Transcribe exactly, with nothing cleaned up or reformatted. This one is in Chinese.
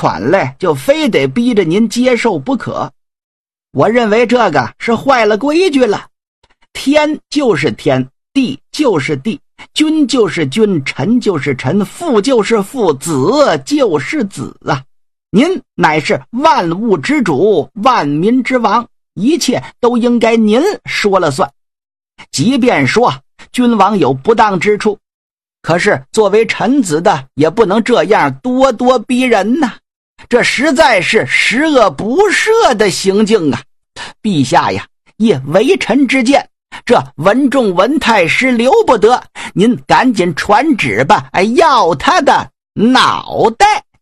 款来，就非得逼着您接受不可。我认为这个是坏了规矩了。天就是天，地就是地，君就是君，臣就是臣，父就是父，子就是子啊！您乃是万物之主，万民之王，一切都应该您说了算。即便说君王有不当之处，可是作为臣子的也不能这样咄咄逼人呐、啊，这实在是十恶不赦的行径啊！陛下呀，以为臣之见，这文仲文太师留不得，您赶紧传旨吧，要他的脑袋。